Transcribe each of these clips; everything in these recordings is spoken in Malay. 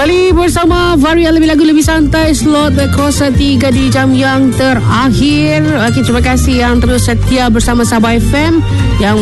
Kembali bersama Varia Lebih Lagu Lebih Santai, slot 03 di jam yang terakhir. Okey, terima kasih yang terus setia bersama Sabah FM. Yang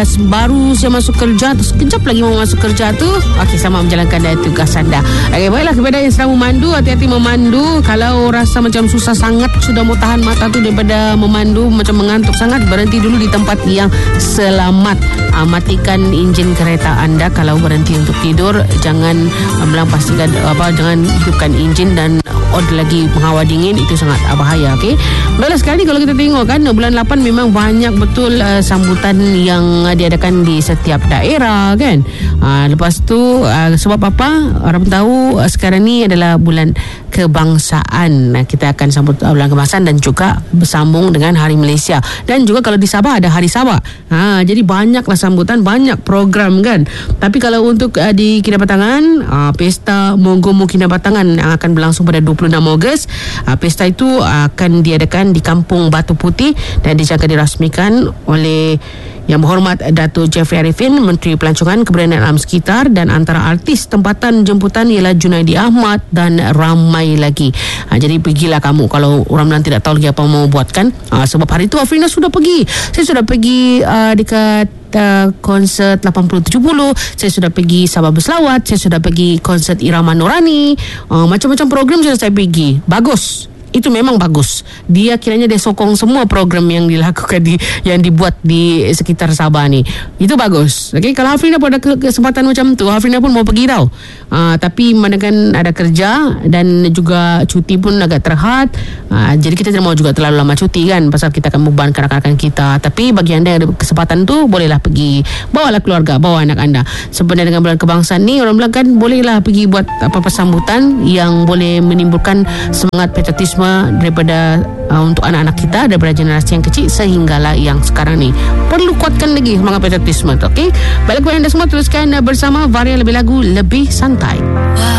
baru saya masuk kerja, terus sekejap lagi mau masuk kerja tu, okey, sama menjalankan tugas anda. Okey, baiklah, kepada yang sedang memandu, hati-hati memandu. Kalau rasa macam susah sangat, sudah mau tahan mata tu daripada memandu, macam mengantuk sangat, berhenti dulu di tempat yang selamat. Matikan enjin kereta anda. Kalau berhenti untuk tidur, jangan pastikan jangan hidupkan enjin dan lagi penghawa dingin, itu sangat bahaya. Okey, baiklah, sekali kalau kita tengok kan, bulan 8 memang banyak betul sambutan yang diadakan di setiap daerah kan. Lepas tu sebab apa, orang tahu sekarang ni adalah bulan kebangsaan. Kita akan sambut bulan kebangsaan dan juga bersambung dengan Hari Malaysia, dan juga kalau di Sabah ada Hari Sabah. Jadi banyaklah sambutan, banyak program kan. Tapi kalau untuk di Kinabatangan, Pesta Mogomo Kinabatangan yang akan berlangsung pada 26 Ogos. Pesta itu akan diadakan di Kampung Batu Putih dan dijangka dirasmikan oleh Yang Berhormat Dato' Jeffrey Arifin, Menteri Pelancongan Kebudayaan Alam Sekitar, dan antara artis tempatan jemputan ialah Junaidi Ahmad dan ramai lagi. Jadi pergilah kamu kalau orang Melayu tidak tahu lagi apa mau buat kan. Sebab hari itu Afrina sudah pergi. Saya sudah pergi dekat konsert 80-70. Saya sudah pergi Sabah Berselawat. Saya sudah pergi konsert Irama Nurani. Macam-macam program sudah saya pergi. Bagus. Itu memang bagus. Dia kiranya dia sokong semua program yang dilakukan yang dibuat di sekitar Sabah ni. Itu bagus. Okey, kalau Hafrina pun ada kesempatan macam tu, Hafrina pun mau pergi tau. Tapi manakan ada kerja dan juga cuti pun agak terhad. Jadi kita tidak mau juga terlalu lama cuti kan, pasal kita akan membebankan rakan-rakan kita. Tapi bagi anda yang ada kesempatan tu, bolehlah pergi. Bawalah keluarga, bawa anak anda. Sebenarnya dengan bulan kebangsaan ni, orang bilang kan, bolehlah pergi buat apa-apa sambutan yang boleh menimbulkan semangat patriotisme daripada untuk anak-anak kita, daripada generasi yang kecil sehinggalah yang sekarang ni. Perlu kuatkan lagi semangat patriotisme tu. Okey, baiklah kepada anda semua, teruskan bersama Varia Lebih Lagu Lebih Santai.